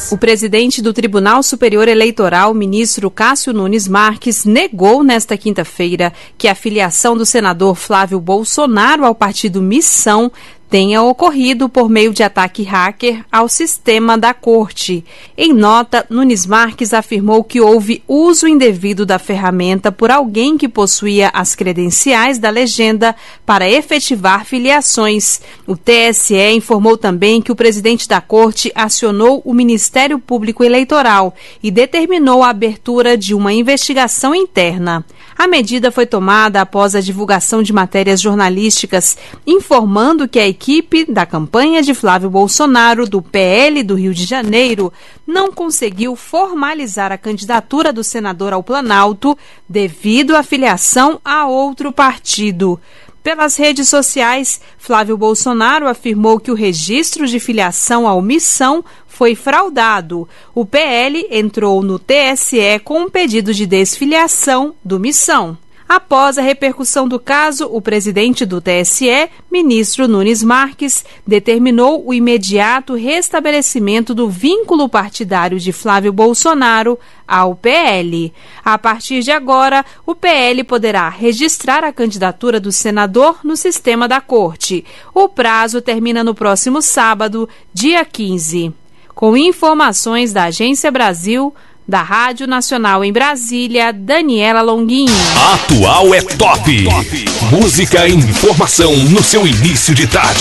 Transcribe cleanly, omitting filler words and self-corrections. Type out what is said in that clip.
O presidente do Tribunal Superior Eleitoral, ministro Cássio Nunes Marques, negou nesta quinta-feira que a filiação do senador Flávio Bolsonaro ao partido Missão tenha ocorrido por meio de ataque hacker ao sistema da Corte. Em nota, Nunes Marques afirmou que houve uso indevido da ferramenta por alguém que possuía as credenciais da legenda para efetivar filiações. O TSE informou também que o presidente da Corte acionou o Ministério Público Eleitoral e determinou a abertura de uma investigação interna. A medida foi tomada após a divulgação de matérias jornalísticas informando que a equipe da campanha de Flávio Bolsonaro, do PL do Rio de Janeiro, não conseguiu formalizar a candidatura do senador ao Planalto devido à filiação a outro partido. Pelas redes sociais, Flávio Bolsonaro afirmou que o registro de filiação ao Missão foi fraudado. O PL entrou no TSE com um pedido de desfiliação do Missão. Após a repercussão do caso, o presidente do TSE, ministro Nunes Marques, determinou o imediato restabelecimento do vínculo partidário de Flávio Bolsonaro ao PL. A partir de agora, o PL poderá registrar a candidatura do senador no sistema da Corte. O prazo termina no próximo sábado, dia 15. Com informações da Agência Brasil, da Rádio Nacional em Brasília, Daniela Longuinho. Atual é top. Música e informação no seu início de tarde.